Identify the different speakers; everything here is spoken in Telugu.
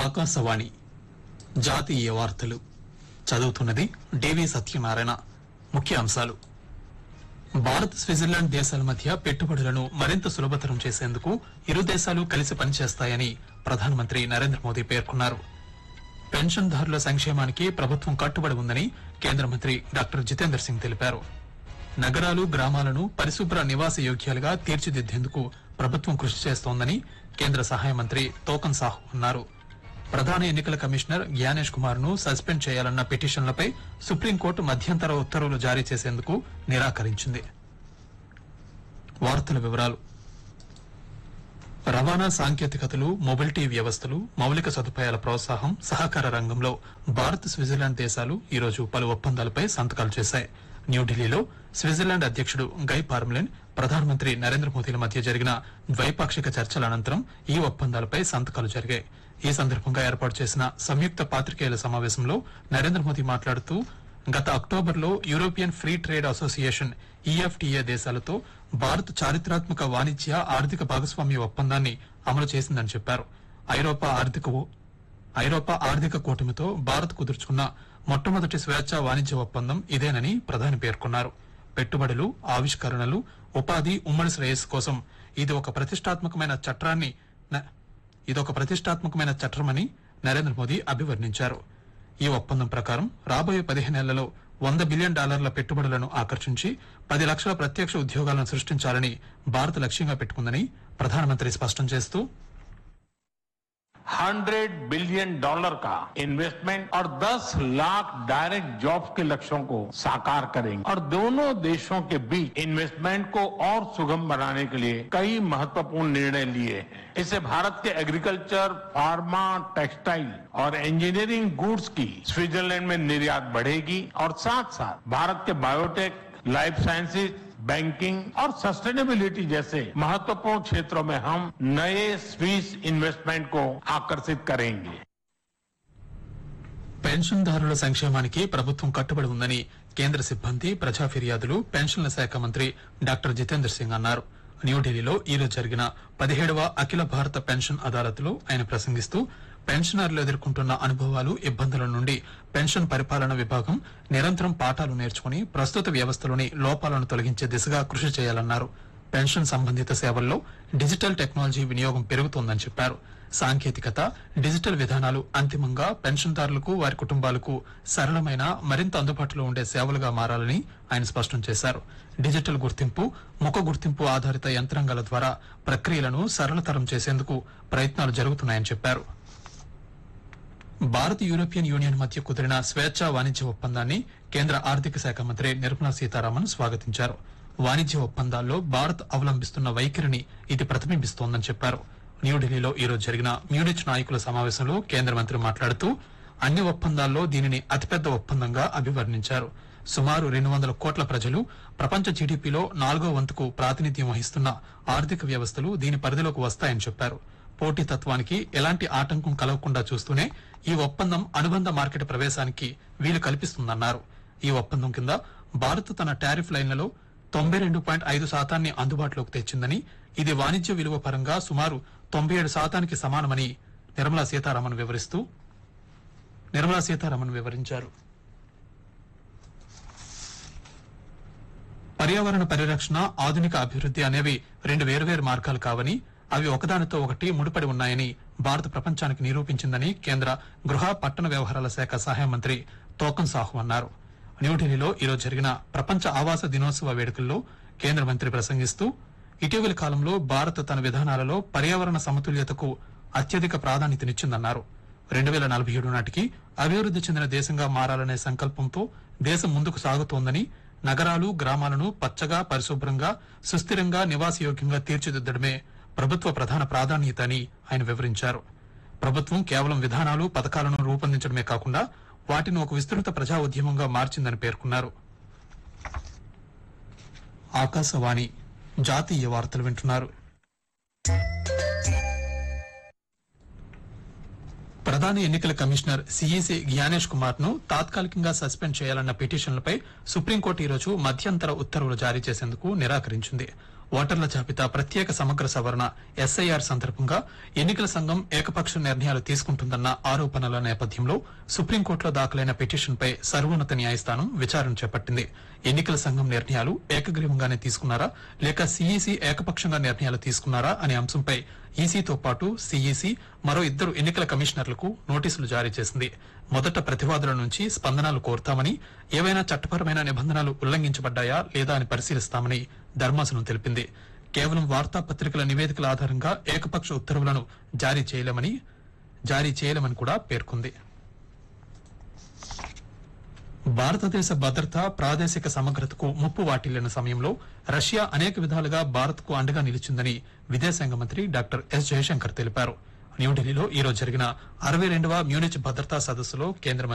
Speaker 1: ఆకాశవాణి జాతీయ వార్తలు చదువుతున్నది డివి సత్యనారాయణ. ముఖ్య అంశాలు: భారత్ స్విట్జర్లాండ్ దేశాల మధ్య పెట్టుబడులను మరింత సులభతరం చేసేందుకు ఇరు దేశాలు కలిసి పనిచేస్తాయని ప్రధానమంత్రి నరేంద్ర మోదీ పేర్కొన్నారు. పెన్షన్దారుల సంక్షేమానికి ప్రభుత్వం కట్టుబడి ఉందని కేంద్ర మంత్రి డాక్టర్ జితేంద్ర సింగ్ తెలిపారు. నగరాలు, గ్రామాలను పరిశుభ్ర నివాస యోగ్యాలుగా తీర్చిదిద్దేందుకు ప్రభుత్వం కృషి చేస్తోందని కేంద్ర సహాయ మంత్రి తోకన్ సాహు అన్నారు. ప్రధాన ఎన్నికల కమిషనర్ జ్ఞానేష్ కుమార్ ను సస్పెండ్ చేయాలన్న పిటిషన్లపై సుప్రీంకోర్టు మధ్యంతర ఉత్తర్వులు జారీ చేసేందుకు నిరాకరించింది. వార్తల వివరాలు: రవాణా సాంకేతికతలు, మొబిలిటీ వ్యవస్థలు, మౌలిక సదుపాయాల ప్రోత్సాహం, సహకార రంగంలో భారత్ స్విట్జర్లాండ్ దేశాలు ఈరోజు పలు ఒప్పందాలపై సంతకాలు చేశాయి. న్యూఢిల్లీలో స్విట్జర్లాండ్ అధ్యకుడు గై పార్మెలిన్, ప్రధానమంత్రి నరేంద్ర మోదీల మధ్య జరిగిన ద్వైపాక్షిక చర్చల అనంతరం ఈ ఒప్పందాలపై సంతకాలు జరిగాయి. ఈ సందర్భంగా ఏర్పాటు చేసిన సంయుక్త పాత్రికేయుల సమావేశంలో నరేంద్ర మోదీ మాట్లాడుతూ, గత అక్టోబర్లో European free trade association EFTA దేశాలతో భారత్ చారిత్రాత్మక వాణిజ్య, ఆర్థిక భాగస్వామ్య ఒప్పందాన్ని అమలు చేసిందని చెప్పారు. ఐరోపా ఆర్థిక కూటమితో భారత్ కుదుర్చుకున్న మొట్టమొదటి స్వేచ్ఛా వాణిజ్య ఒప్పందం ఇదేనని ప్రధాని పేర్కొన్నారు. పెట్టుబడులు, ఆవిష్కరణలు, ఉపాధి, ఉమ్మడి శ్రేయస్సు కోసం ఇది ఒక ప్రతిష్టాత్మకమైన చట్టమని నరేంద్ర మోదీ అభివర్ణించారు. ఈ ఒప్పందం ప్రకారం రాబోయే 15 ఏళ్లలో $100 బిలియన్ పెట్టుబడులను ఆకర్షించి 10 లక్షల ప్రత్యక్ష ఉద్యోగాలను సృష్టించాలని భారత్ లక్ష్యంగా పెట్టుకుందని ప్రధానమంత్రి స్పష్టం చేస్తూ,
Speaker 2: $100 बिलियन का इन्वेस्टमेंट और 10 लाख डायरेक्ट जॉब्स के लक्ष्यों को साकार करेंगे और दोनों देशों के बीच इन्वेस्टमेंट को और सुगम बनाने के लिए कई महत्वपूर्ण निर्णय लिए हैं. इससे भारत के एग्रीकल्चर, फार्मा, टेक्सटाइल और इंजीनियरिंग गुड्स की स्विट्जरलैंड में निर्यात बढ़ेगी और साथ साथ भारत के बायोटेक, लाइफ साइंसेज, बैंकिंग और सस्टेनेबिलिटी जैसे महत्वपूर्ण क्षेत्रों में हम नए स्विस इन्वेस्टमेंट को आकर्षित करेंगे.
Speaker 1: పెన్షన్దారుల సంక్షేమానికి ప్రభుత్వం కట్టుబడి ఉందని కేంద్ర సిబ్బంది, ప్రజా ఫిర్యాదులు, పెన్షన్ల శాఖ మంత్రి డాక్టర్ జితేంద్ర సింగ్ అన్నారు. న్యూఢిల్లీలో ఈరోజు జరిగిన 17వ అఖిల భారత పెన్షన్ అదాలత్లో ఆయన ప్రసంగిస్తూ, పెన్షనర్లు ఎదుర్కొంటున్న అనుభవాలు, ఇబ్బందుల నుండి పెన్షన్ పరిపాలన విభాగం నిరంతరం పాఠాలు నేర్చుకుని ప్రస్తుత వ్యవస్థలోని లోపాలను తొలగించే దిశగా కృషి చేయాలన్నారు. పెన్షన్ సంబంధిత సేవల్లో డిజిటల్ టెక్నాలజీ వినియోగం పెరుగుతోందని చెప్పారు. సాంకేతికత, డిజిటల్ విధానాలు అంతిమంగా పెన్షన్దారులకు, వారి కుటుంబాలకు సరళమైన, మరింత అందుబాటులో ఉండే సేవలుగా మారాలని ఆయన స్పష్టం చేశారు. డిజిటల్ గుర్తింపు, ముఖ గుర్తింపు ఆధారిత యంత్రాంగాల ద్వారా ప్రక్రియలను సరళతరం చేసేందుకు ప్రయత్నాలు జరుగుతున్నాయని చెప్పారు. భారత్, యూరోపియన్ యూనియన్ మధ్య కుదిరిన స్వేచ్ఛా వాణిజ్య ఒప్పందాన్ని కేంద్ర ఆర్థిక శాఖ మంత్రి నిర్మలా సీతారామన్ స్వాగతించారు. వాణిజ్య ఒప్పందాల్లో భారత్ అవలంబిస్తున్న వైఖరిని ఇది ప్రతిబింబిస్తోందని చెప్పారు. న్యూఢిల్లీలో ఈరోజు జరిగిన మ్యూనిచ్ నాయకుల సమావేశంలో కేంద్ర మంత్రి మాట్లాడుతూ, అన్ని ఒప్పందాల్లో దీనిని అతిపెద్ద ఒప్పందంగా అభివర్ణించారు. సుమారు 200 కోట్ల ప్రజలు, ప్రపంచ జీడీపీలో 4వ వంతుకు ప్రాతినిధ్యం వహిస్తున్న ఆర్థిక వ్యవస్థలు దీని పరిధిలోకి వస్తాయని చెప్పారు. పోటీతత్వానికి ఎలాంటి ఆటంకం కలగకుండా చూస్తూనే ఈ ఒప్పందం అనుబంధ మార్కెట్ ప్రవేశానికి వీలు కల్పిస్తుందన్నారు. ఈ ఒప్పందం కింద భారత్ తన టారిఫ్ లైన్లలో 92.5% అందుబాటులోకి తెచ్చిందని, ఇది వాణిజ్య విలువ పరంగా సుమారు 97% సమానమని నిర్మలా సీతారామన్ వివరించారు. పర్యావరణ పరిరక్షణ, ఆధునిక అభివృద్ది అనేవి 2 వేర్వేరు మార్గాలు కావని, అవి ఒకదానితో ఒకటి ముడిపడి ఉన్నాయని భారత్ ప్రపంచానికి నిరూపించిందని కేంద్ర గృహ, పట్టణ వ్యవహారాల శాఖ సహాయ మంత్రి తోకన్ సాహు అన్నారు. న్యూఢిల్లీలో ఈరోజు జరిగిన ప్రపంచ ఆవాస దినోత్సవ వేడుకల్లో కేంద్ర మంత్రి ప్రసంగిస్తూ, ఇటీవలి కాలంలో భారత్ తన విధానాలలో పర్యావరణ సమతుల్యతకు అత్యధిక ప్రాధాన్యతనిచ్చిందన్నారు. 2047 నాటికి అభివృద్ది చెందిన దేశంగా మారాలనే సంకల్పంతో దేశం ముందుకు సాగుతోందని, నగరాలు, గ్రామాలను పచ్చగా, పరిశుభ్రంగా, సుస్థిరంగా, నివాసయోగ్యంగా తీర్చిదిద్దడమే ప్రభుత్వ ప్రధాన ప్రాధాన్యత అని ఆయన వివరించారు. ప్రభుత్వం కేవలం విధానాలు, పథకాలను రూపొందించడమే కాకుండా వాటిని ఒక విస్తృత ప్రజా ఉద్యమంగా మార్చిందని పేర్కొన్నారు. ఆకాశవాణి జాతీయ వార్తలు వింటున్నారు. ప్రధాన ఎన్నికల కమిషనర్ సిఈసి జ్ఞానేష్ కుమార్ ను తాత్కాలికంగా సస్పెండ్ చేయాలన్న పిటిషన్లపై సుప్రీంకోర్టు ఈరోజు మధ్యంతర ఉత్తర్వులు జారీ చేసేందుకు నిరాకరించింది. ఓటర్ల జాబితా ప్రత్యేక సమగ్ర సవరణ ఎస్ఐఆర్ సందర్భంగా ఎన్నికల సంఘం ఏకపక్ష నిర్ణయాలు తీసుకుంటుందన్న ఆరోపణల నేపథ్యంలో సుప్రీంకోర్టులో దాఖలైన పిటిషన్పై సర్వోన్నత న్యాయస్థానం విచారణ చేపట్టింది. ఎన్నికల సంఘం నిర్ణయాలు ఏకగ్రీవంగానే తీసుకున్నారా లేక సీఈసీ ఏకపక్షంగా నిర్ణయాలు తీసుకున్నారా అనే అంశంపై ఈసీతో పాటు సీఈసీ మరో 2 ఎన్నికల కమిషనర్లకు నోటీసులు జారీ చేసింది. మొదట ప్రతివాదుల నుంచి స్పందనలు కోరుతామని, ఏవైనా చట్టపరమైన నిబంధనలు ఉల్లంఘించబడ్డాయా లేదా అని పరిశీలిస్తామని ధర్మాసనం తెలిపింది. కేవలం వార్తాపత్రికల నివేదికల ఆధారంగా ఏకపక్ష ఉత్తర్వులను జారీ చేయలేమని కూడా పేర్కొంది. భారతదేశ భద్రత, ప్రాదేశిక సమగ్రతకు ముప్పు వాటిల్లిన సమయంలో రష్యా అనేక విధాలుగా భారత్ కు అండగా నిలిచిందని విదేశాంగ మంత్రి డాక్టర్ ఎస్ జయశంకర్ తెలిపారు. న్యూఢిల్లీలో ఈరోజు జరిగిన 62వ మ్యూనిచ్ భద్రతా సదస్సులో కేంద్ర